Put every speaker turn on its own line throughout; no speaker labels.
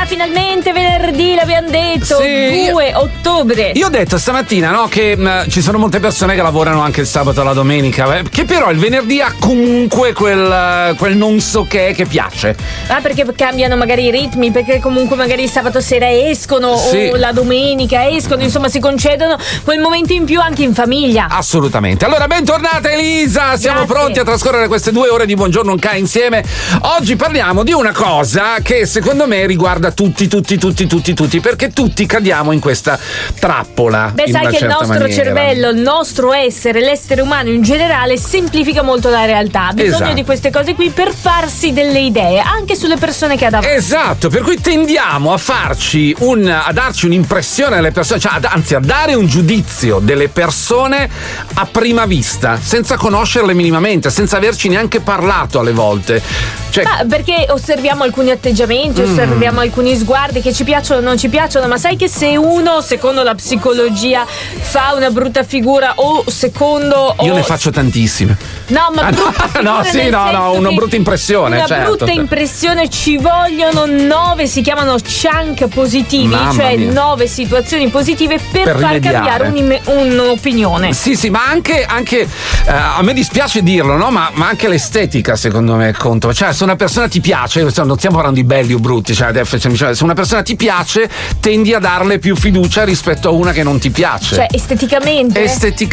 sarà finalmente venerdì, l'abbiamo detto,
sì,
2 ottobre.
Io ho detto stamattina, no, che ci sono molte persone che lavorano anche il sabato e la domenica, che però il venerdì ha comunque quel non so che piace.
Ah, perché cambiano magari i ritmi, perché comunque magari il sabato sera escono, sì, o la domenica escono, insomma si concedono quel momento in più anche in famiglia.
Assolutamente. Allora, bentornata Elisa, siamo pronti a trascorrere queste 2 ore di Buongiorno Unca insieme. Oggi parliamo di una cosa che secondo me riguarda tutti, perché tutti cadiamo in questa trappola.
Beh, sai che il nostro cervello, il nostro essere, l'essere umano in generale semplifica molto la realtà. Ha bisogno di queste cose qui per farsi delle idee, anche sulle persone che ha davanti.
Esatto, per cui tendiamo a darci un'impressione alle persone, cioè anzi a dare un giudizio delle persone a prima vista, senza conoscerle minimamente, senza averci neanche parlato alle volte. Cioè,
perché osserviamo alcuni atteggiamenti, osserviamo alcuni sguardi che ci piacciono o non ci piacciono, ma sai che se uno, secondo la psicologia, fa una brutta figura o secondo...
Io ne faccio tantissime.
No, ma
una brutta impressione.
Una brutta impressione, ci vogliono 9, si chiamano chunk positivi, cioè 9 situazioni positive per far cambiare un'opinione.
Sì, ma anche a me dispiace dirlo, no? Ma anche l'estetica secondo me conta. Cioè, se una persona ti piace, non stiamo parlando di belli o brutti, cioè se una persona ti piace, tendi a darle più fiducia rispetto a una che non ti piace.
Cioè, esteticamente.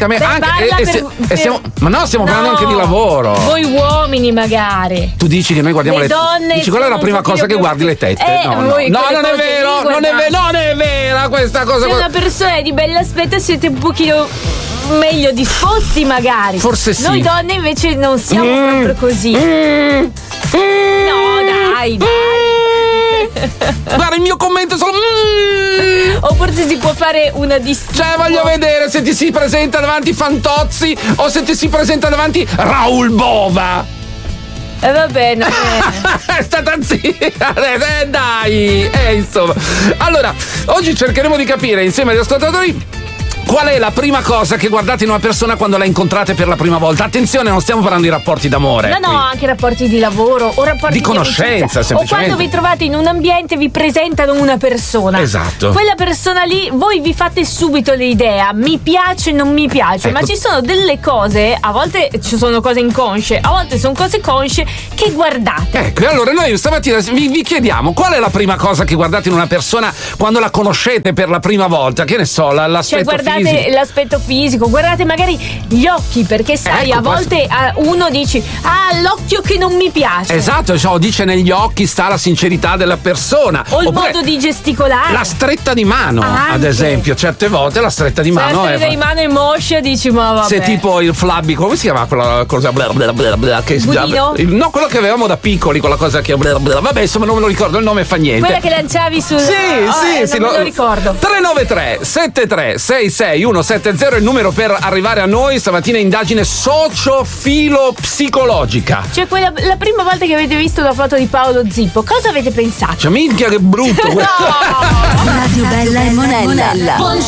Stiamo parlando anche di lavoro.
Voi uomini magari.
Tu dici che noi guardiamo le
donne.
Dici quella è la prima cosa che guardi, le tette. No, non è vera questa cosa.
Se una persona è di bell'aspetto siete un pochino meglio disposti magari.
Forse sì.
Noi donne invece non siamo proprio così. No, dai.
Guarda, il mio commento è solo
o forse si può fare una distinzione.
Cioè, voglio vedere se ti si presenta davanti Fantozzi o se ti si presenta davanti Raoul Bova.
Vabbè, no.
È stata zitta, dai. Insomma. Allora, oggi cercheremo di capire insieme agli ascoltatori qual è la prima cosa che guardate in una persona quando la incontrate per la prima volta. Attenzione, non stiamo parlando di rapporti d'amore.
No, anche rapporti di lavoro o rapporti
di conoscenza, semplicemente.
O quando vi trovate in un ambiente vi presentano una persona.
Esatto.
Quella persona lì, voi vi fate subito l'idea, mi piace, non mi piace. Ecco. Ma ci sono delle cose, a volte ci sono cose inconsce, a volte sono cose consce che guardate.
Ecco, e allora noi stamattina vi chiediamo qual è la prima cosa che guardate in una persona quando la conoscete per la prima volta. Che ne so, l'aspetto fisico.
L'aspetto fisico, guardate magari gli occhi, perché sai, a volte uno dice l'occhio che non mi piace.
Esatto, dice negli occhi sta la sincerità della persona.
O il modo di gesticolare.
La stretta di mano, ad esempio, certe volte la stretta di mano
è di mano è moscia, dici ma vabbè.
Se tipo il flabby, come si chiama quella cosa che no, quello che avevamo da piccoli, quella cosa che vabbè, insomma non me lo ricordo il nome, fa niente.
Quella che lanciavi sul
non
me lo ricordo.
393 73 66 170 il numero per arrivare a noi. Stamattina indagine socio-filo-psicologica.
Cioè la prima volta che avete visto la foto di Paolo Zippo, cosa avete pensato?
Cioè, minchia che brutto.
Radio Bella e Monella.